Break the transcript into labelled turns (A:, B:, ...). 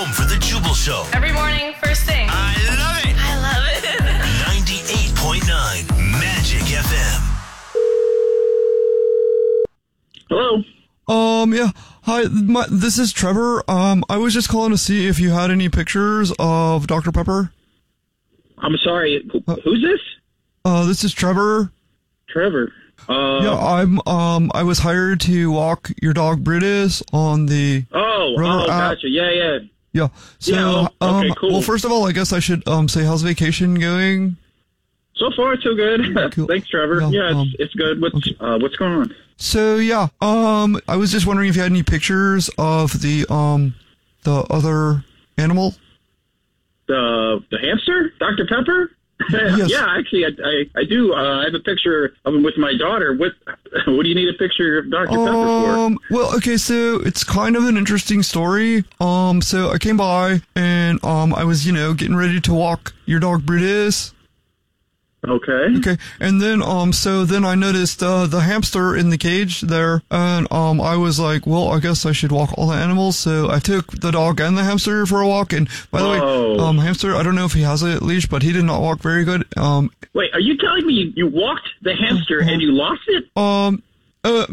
A: home for the Jubal Show.
B: Every morning, first thing.
A: I love it.
B: I love it.
A: 98.9 Magic FM.
C: Hello.
D: Yeah. Hi, this is Trevor. I was just calling to see if you had any pictures of Dr. Pepper.
C: I'm sorry. Who's this?
D: This is Trevor.
C: Trevor.
D: Yeah, I was hired to walk your dog Brutus on the Rover app.
C: Gotcha. Yeah.
D: Yeah. So,
C: okay, cool.
D: Well, first of all, I guess I should say, how's vacation going?
C: So far, so good.
D: Cool.
C: Thanks, Trevor.
D: Yeah,
C: it's good. What's going on?
D: So yeah, I was just wondering if you had any pictures of the other animal.
C: The hamster, Dr. Pepper.
D: Yes.
C: Yeah, actually, I do. I have a picture of him with my daughter. What do you need a picture of Dr. Pepper for?
D: Well, okay, so it's kind of an interesting story. So I came by and I was, getting ready to walk your dog Brutus.
C: Okay.
D: And then, so then I noticed, the hamster in the cage there, and, I was like, well, I guess I should walk all the animals, so I took the dog and the hamster for a walk, and by the way, hamster, I don't know if he has a leash, but he did not walk very good.
C: Wait, are you telling me you walked the hamster and you lost it?